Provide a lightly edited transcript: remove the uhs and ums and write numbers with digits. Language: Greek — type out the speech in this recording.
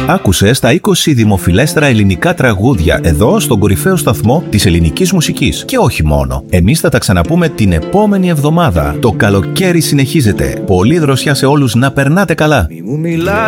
Άκουσες τα 20 δημοφιλέστερα ελληνικά τραγούδια εδώ στον κορυφαίο σταθμό της ελληνικής μουσικής. Και όχι μόνο. Εμείς θα τα ξαναπούμε την επόμενη εβδομάδα. Το καλοκαίρι συνεχίζεται. Πολλή δροσιά σε όλους, να περνάτε καλά.